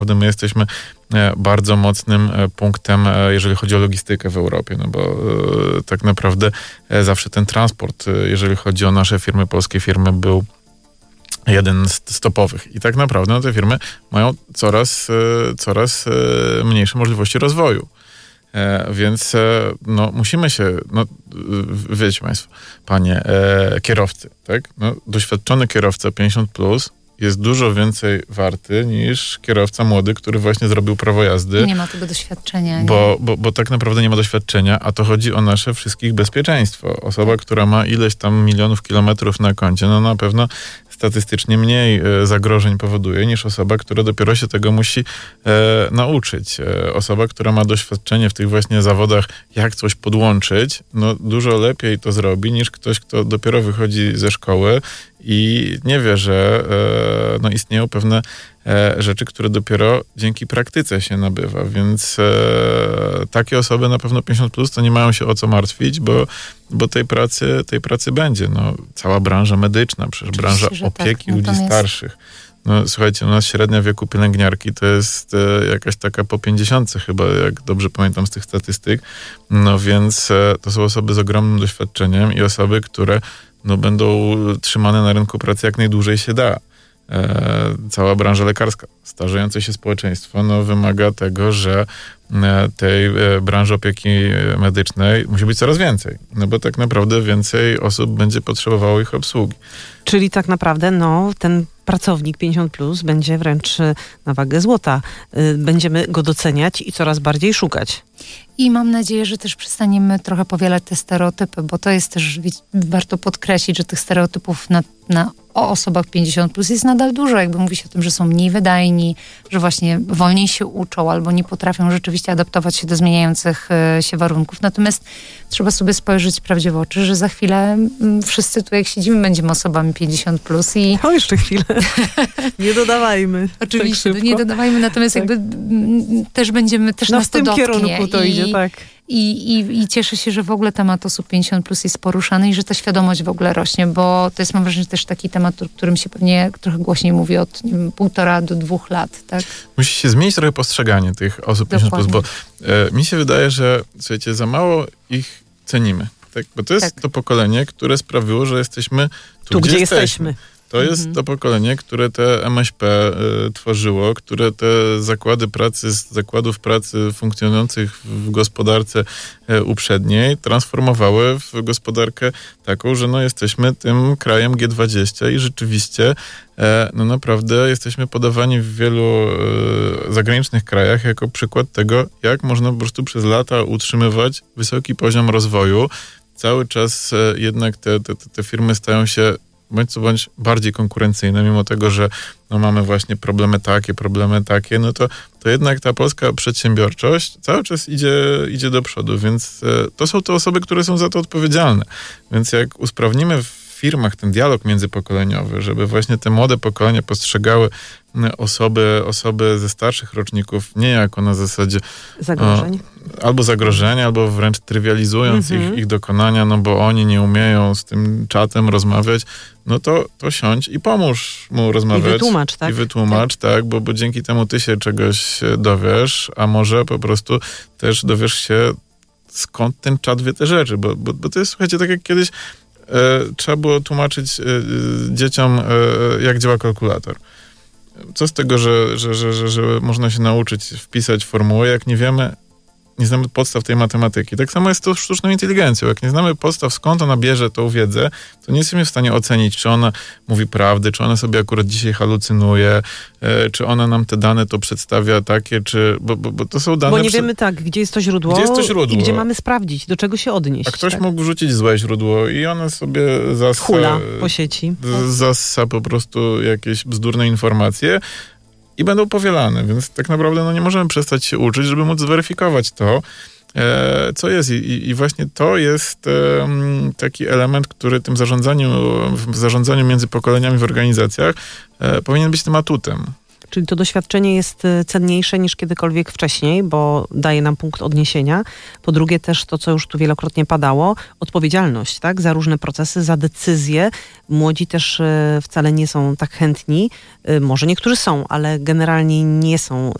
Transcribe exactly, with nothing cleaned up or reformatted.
My jesteśmy bardzo mocnym punktem, jeżeli chodzi o logistykę w Europie, no bo tak naprawdę zawsze ten transport, jeżeli chodzi o nasze firmy, polskie firmy, był jeden z stopowych. I tak naprawdę no, te firmy mają coraz, coraz mniejsze możliwości rozwoju. Więc no, musimy się, no, wiecie państwo, panie kierowcy, tak? No, doświadczony kierowca pięćdziesiąt plus jest dużo więcej warty niż kierowca młody, który właśnie zrobił prawo jazdy. Nie ma tego doświadczenia. Bo, bo, bo tak naprawdę nie ma doświadczenia, a to chodzi o nasze wszystkich bezpieczeństwo. Osoba, która ma ileś tam milionów kilometrów na koncie, no na pewno statystycznie mniej e, zagrożeń powoduje niż osoba, która dopiero się tego musi e, nauczyć. E, osoba, która ma doświadczenie w tych właśnie zawodach, jak coś podłączyć, no dużo lepiej to zrobi niż ktoś, kto dopiero wychodzi ze szkoły i nie wie, że e, no, istnieją pewne e, rzeczy, które dopiero dzięki praktyce się nabywa, więc e, takie osoby na pewno pięćdziesiąt plus to nie mają się o co martwić, bo, bo tej pracy, tej pracy będzie. No, cała branża medyczna, przecież Oczywiście, branża opieki tak. No, ludzi jest... starszych. No, słuchajcie, u nas średnia wieku pielęgniarki to jest e, jakaś taka po pięćdziesiątce chyba, jak dobrze pamiętam z tych statystyk. No więc e, to są osoby z ogromnym doświadczeniem i osoby, które no, będą trzymane na rynku pracy jak najdłużej się da. E, cała branża lekarska, starzejące się społeczeństwo, no, wymaga tego, że e, tej e, branży opieki medycznej musi być coraz więcej. No bo tak naprawdę więcej osób będzie potrzebowało ich obsługi. Czyli tak naprawdę no, ten pracownik pięćdziesiąt plus będzie wręcz na wagę złota. Będziemy go doceniać i coraz bardziej szukać. I mam nadzieję, że też przestaniemy trochę powielać te stereotypy, bo to jest też, warto podkreślić, że tych stereotypów na, na, o osobach pięćdziesiąt plus jest nadal dużo. Jakby mówi się o tym, że są mniej wydajni, że właśnie wolniej się uczą albo nie potrafią rzeczywiście adaptować się do zmieniających się warunków. Natomiast trzeba sobie spojrzeć prawdzie w oczy, że za chwilę wszyscy tu jak siedzimy będziemy osobami pięćdziesiąt plus i... O, jeszcze chwilę. Nie dodawajmy. Oczywiście, tak nie dodawajmy, natomiast tak. jakby m, też będziemy, też no nas to dotknie. W tym kierunku to I, idzie, tak. I, i, I cieszę się, że w ogóle temat osób pięćdziesiąt plus jest poruszany i że ta świadomość w ogóle rośnie, bo to jest, mam wrażenie, też taki temat, o którym się pewnie trochę głośniej mówi od nie wiem, półtora do dwóch lat, tak? Musi się zmienić trochę postrzeganie tych osób pięćdziesiąt plus, bo e, mi się wydaje, że słuchajcie, za mało ich cenimy. Tak? Bo to jest tak. to pokolenie, które sprawiło, że jesteśmy tu, tu gdzie, gdzie jesteśmy. jesteśmy. To jest mm-hmm. to pokolenie, które te M S P y, tworzyło, które te zakłady pracy z zakładów pracy funkcjonujących w gospodarce y, uprzedniej transformowały w gospodarkę taką, że no, jesteśmy tym krajem G dwadzieścia i rzeczywiście y, no naprawdę jesteśmy podawani w wielu y, zagranicznych krajach jako przykład tego, jak można po prostu przez lata utrzymywać wysoki poziom rozwoju. Cały czas y, jednak te, te, te firmy stają się bądź co bądź bardziej konkurencyjne, mimo tego, że no, mamy właśnie problemy takie, problemy takie, no to, to jednak ta polska przedsiębiorczość cały czas idzie, idzie do przodu, więc e, to są te osoby, które są za to odpowiedzialne. Więc jak usprawnimy w firmach ten dialog międzypokoleniowy, żeby właśnie te młode pokolenia postrzegały osoby, osoby ze starszych roczników nie jako na zasadzie zagrożeń. O, albo zagrożenia, albo wręcz trywializując mm-hmm. ich, ich dokonania, no bo oni nie umieją z tym czatem rozmawiać, no to, to siądź i pomóż mu rozmawiać. I wytłumacz, tak? I wytłumacz, tak, tak bo, bo dzięki temu ty się czegoś dowiesz, a może po prostu też dowiesz się, skąd ten czat wie te rzeczy, bo, bo, bo to jest, słuchajcie, tak jak kiedyś e, trzeba było tłumaczyć e, dzieciom, e, jak działa kalkulator. Co z tego, że, że, że, że, że można się nauczyć wpisać formułę, jak nie wiemy, nie znamy podstaw tej matematyki. Tak samo jest to z sztuczną inteligencją. Jak nie znamy podstaw, skąd ona bierze tą wiedzę, to nie jesteśmy w stanie ocenić, czy ona mówi prawdę, czy ona sobie akurat dzisiaj halucynuje, e, czy ona nam te dane to przedstawia takie, czy... Bo, bo, bo to są dane... Bo nie wiemy tak, gdzie jest to źródło, gdzie jest to źródło i gdzie mamy sprawdzić, do czego się odnieść. A ktoś tak? mógł wrzucić złe źródło i ona sobie zassa... Hula po sieci. Zassa po prostu jakieś bzdurne informacje, i będą powielane, więc tak naprawdę no, nie możemy przestać się uczyć, żeby móc zweryfikować to, e, co jest. I, I właśnie to jest e, taki element, który tym zarządzaniu, w zarządzaniu między pokoleniami w organizacjach e, powinien być tym atutem. Czyli to doświadczenie jest cenniejsze niż kiedykolwiek wcześniej, bo daje nam punkt odniesienia. Po drugie też to, co już tu wielokrotnie padało, odpowiedzialność, tak, za różne procesy, za decyzje. Młodzi też wcale nie są tak chętni. Może niektórzy są, ale generalnie nie są